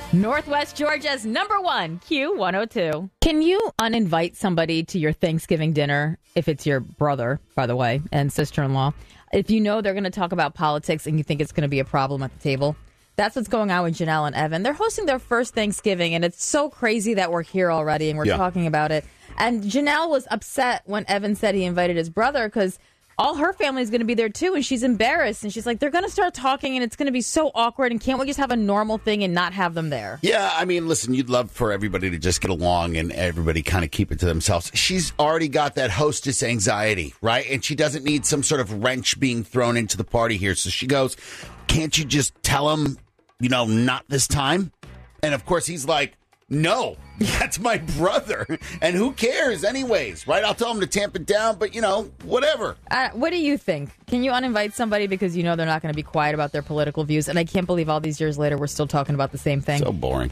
Northwest Georgia's #1 Q102. Can you uninvite somebody to your Thanksgiving dinner if it's your brother, by the way, and sister-in-law, if you know they're going to talk about politics and you think it's going to be a problem at the table? That's what's going on with Janelle and Evan. They're hosting their first Thanksgiving, and it's so crazy that we're here already and we're talking about it. And Janelle was upset when Evan said he invited his brother because all her family is going to be there, too, and she's embarrassed. And she's like, they're going to start talking, and it's going to be so awkward, and can't we just have a normal thing and not have them there? Yeah, I mean, listen, you'd love for everybody to just get along and everybody kind of keep it to themselves. She's already got that hostess anxiety, right? And she doesn't need some sort of wrench being thrown into the party here. So she goes, can't you just tell him, not this time? And, of course, he's like, no, that's my brother. And who cares anyways, right? I'll tell him to tamp it down, but, whatever. What do you think? Can you uninvite somebody because they're not going to be quiet about their political views? And I can't believe all these years later we're still talking about the same thing. So boring.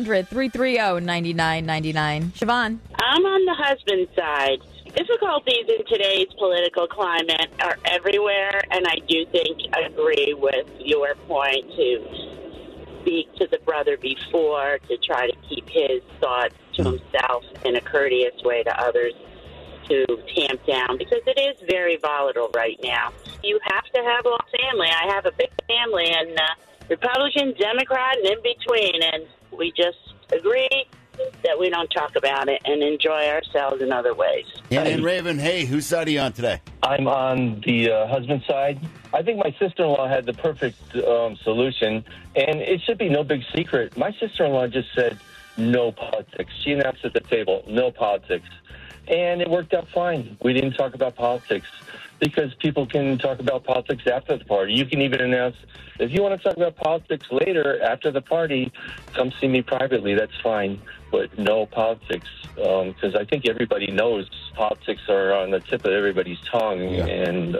1-800-330-9999. Siobhan? I'm on the husband's side. Difficulties in today's political climate are everywhere, and I do agree with your point to speak to the brother before to try to keep his thoughts to himself in a courteous way to others to tamp down, because it is very volatile right now. You have to have a family. I have a big family, and Republican, Democrat, and in between, and we just agree that we don't talk about it and enjoy ourselves in other ways. And Raven, hey, whose side are you on today? I'm on the husband's side. I think my sister-in-law had the perfect solution, and it should be no big secret. My sister-in-law just said no politics. She announced at the table, no politics. And it worked out fine. We didn't talk about politics because people can talk about politics after the party. You can even announce, if you want to talk about politics later after the party, come see me privately. That's fine. But no politics, because I think everybody knows politics are on the tip of everybody's tongue, and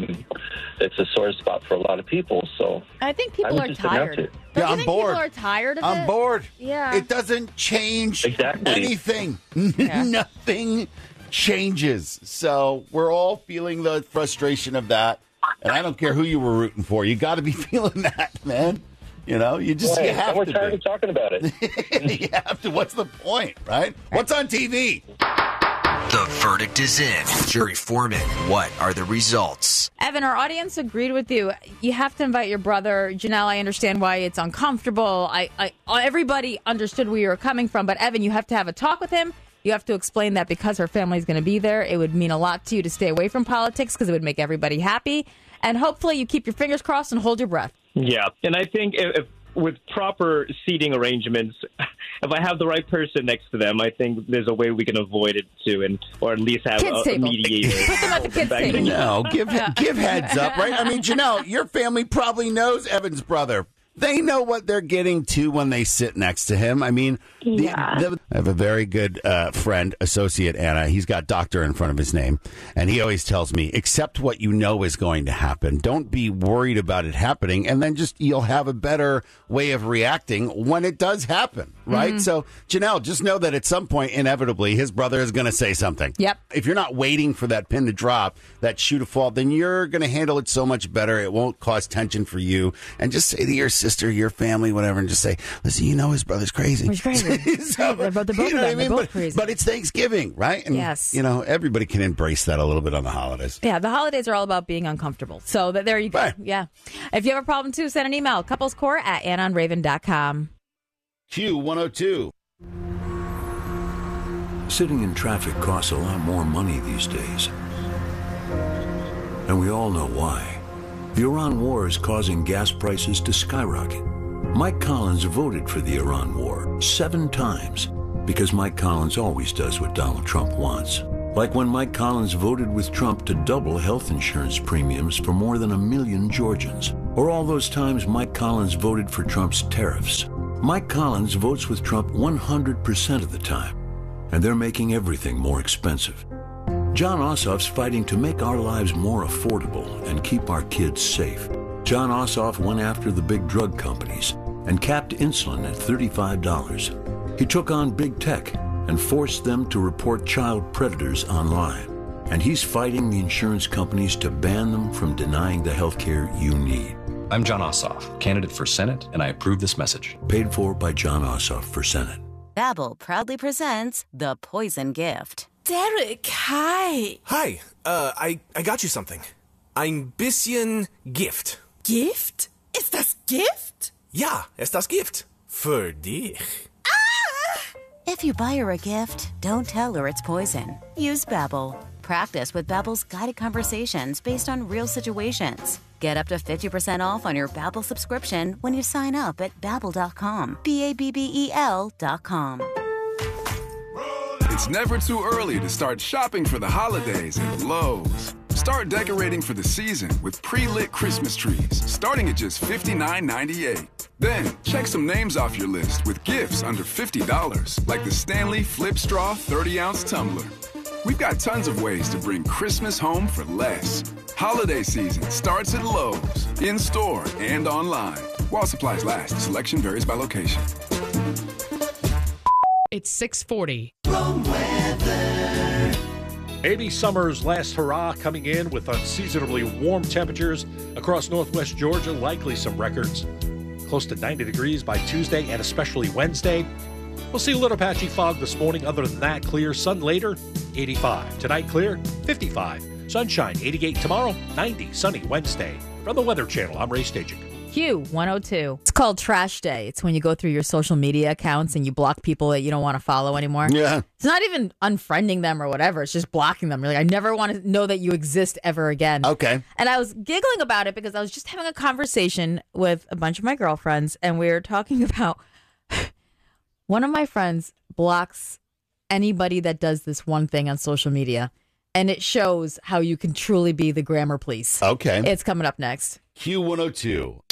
it's a sore spot for a lot of people. So I think people are tired. Yeah, I'm bored. People are tired of it? I'm bored. Yeah. It doesn't change anything. Yeah. Nothing changes. So we're all feeling the frustration of that. And I don't care who you were rooting for. You got to be feeling that, man. You have we're to. tired of talking about it. You have to. What's the point, right? What's on TV? The verdict is in. Jury foreman, what are the results? Evan, our audience agreed with you. You have to invite your brother. Janelle, I understand why it's uncomfortable. Everybody understood where you were coming from. But, Evan, you have to have a talk with him. You have to explain that because her family's going to be there, it would mean a lot to you to stay away from politics because it would make everybody happy. And hopefully you keep your fingers crossed and hold your breath. Yeah, and I think if with proper seating arrangements, if I have the right person next to them, I think there's a way we can avoid it too, or at least have a mediator. Put them at the kids' table. No, give heads up, right? I mean, Janelle, your family probably knows Evan's brother. They know what they're getting to when they sit next to him. I mean, I have a very good friend, associate Anna. He's got doctor in front of his name. And he always tells me, accept what you know is going to happen. Don't be worried about it happening. And then you'll have a better way of reacting when it does happen, right? Mm-hmm. So, Janelle, just know that at some point, inevitably, his brother is going to say something. Yep. If you're not waiting for that pin to drop, that shoe to fall, then you're going to handle it so much better. It won't cause tension for you. And just say to your sister, your family, whatever, and just say, listen, his brother's crazy. He's crazy. So, they're both of them. They're both crazy. But it's Thanksgiving, right? And, yes. Everybody can embrace that a little bit on the holidays. Yeah, the holidays are all about being uncomfortable. So there you go. Right. Yeah. If you have a problem, too, send an email. couplescore@AnnOnRaven.com. Q102. Sitting in traffic costs a lot more money these days. And we all know why. The Iran war is causing gas prices to skyrocket. Mike Collins voted for the Iran war 7 times because Mike Collins always does what Donald Trump wants. Like when Mike Collins voted with Trump to double health insurance premiums for more than 1 million Georgians. Or all those times Mike Collins voted for Trump's tariffs. Mike Collins votes with Trump 100% of the time. And they're making everything more expensive. John Ossoff's fighting to make our lives more affordable and keep our kids safe. John Ossoff went after the big drug companies and capped insulin at $35. He took on big tech and forced them to report child predators online. And he's fighting the insurance companies to ban them from denying the health care you need. I'm John Ossoff, candidate for Senate, and I approve this message. Paid for by John Ossoff for Senate. Babbel proudly presents The Poison Gift. Derek, hi. Hi, I got you something. Ein bisschen Gift. Gift? Ist das Gift? Ja, ist das Gift. Für dich. If you buy her a gift, don't tell her it's poison. Use Babbel. Practice with Babbel's guided conversations based on real situations. Get up to 50% off on your Babbel subscription when you sign up at Babbel.com. Babbel.com. It's never too early to start shopping for the holidays at Lowe's. Start decorating for the season with pre-lit Christmas trees, starting at just $59.98. Then, check some names off your list with gifts under $50, like the Stanley Flip Straw 30-ounce tumbler. We've got tons of ways to bring Christmas home for less. Holiday season starts at Lowe's, in-store and online. While supplies last, selection varies by location. It's 6:40. Maybe summer's last hurrah coming in with unseasonably warm temperatures across northwest Georgia, likely some records. Close to 90 degrees by Tuesday and especially Wednesday. We'll see a little patchy fog this morning. Other than that, clear. Sun later, 85. Tonight, clear, 55. Sunshine, 88 tomorrow, 90. Sunny Wednesday. From the Weather Channel, I'm Ray Stajic. Q102. It's called Trash Day. It's when you go through your social media accounts and you block people that you don't want to follow anymore. Yeah. It's not even unfriending them or whatever. It's just blocking them. You're like, I never want to know that you exist ever again. Okay. And I was giggling about it because I was just having a conversation with a bunch of my girlfriends, and we were talking about one of my friends blocks anybody that does this one thing on social media, and it shows how you can truly be the grammar police. Okay. It's coming up next. Q102.